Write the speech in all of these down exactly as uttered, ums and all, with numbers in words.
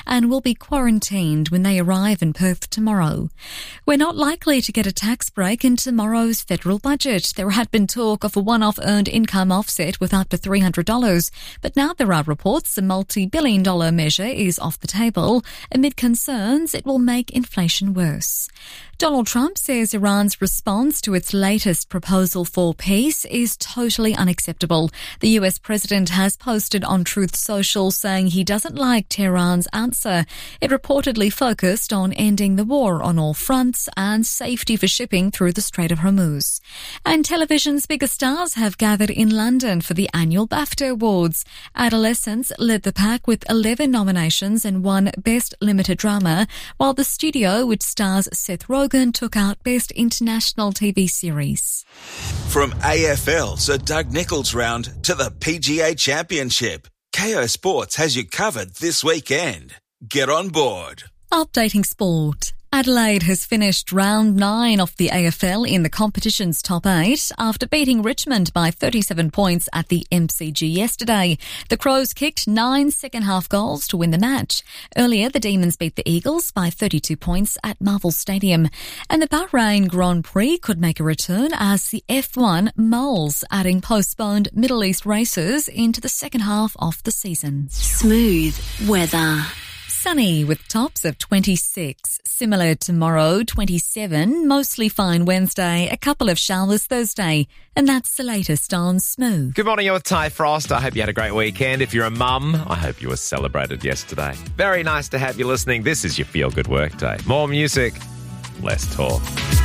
and will be quarantined when they arrive in Perth tomorrow. We're not likely to get a tax break in tomorrow's federal budget. There had been talk of a one-off earned income offset with up to three hundred dollars, but now there are reports the multi-billion dollar measure is off the table amid concerns it will make inflation worse. Donald Trump says Iran's response to its latest proposal for peace is totally unacceptable. The U S president has posted on Truth Social saying he doesn't like Tehran's answer. It reportedly focused on ending the war on all fronts and safety for shipping through the Strait of Hormuz. And television's biggest stars have gathered in London for the annual BAFTA Awards. Adolescents led the pack with eleven nominations and won Best Limited Drama, while The Studio, which stars Seth Rogen, took out Best International T V Series. From A F L Sir Doug Nicholls round to the P G A Championship, Kayo Sports has you covered this weekend. Get on board. Updating sport. Adelaide has finished round nine of the A F L in the competition's top eight after beating Richmond by thirty-seven points at the M C G yesterday. The Crows kicked nine second-half goals to win the match. Earlier, the Demons beat the Eagles by thirty-two points at Marvel Stadium. And the Bahrain Grand Prix could make a return as the F one molds, adding postponed Middle East races into the second half of the season. Smooth weather. Sunny with tops of twenty-six. Similar tomorrow, twenty-seven. Mostly fine Wednesday. A couple of showers Thursday. And that's the latest on Smooth. Good morning, you're with Ty Frost. I hope you had a great weekend. If you're a mum, I hope you were celebrated yesterday. Very nice to have you listening. This is your Feel Good Workday. More music, less talk.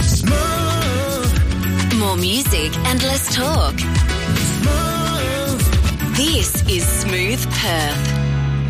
Smooth. More music and less talk. Smooth. This is Smooth Perth.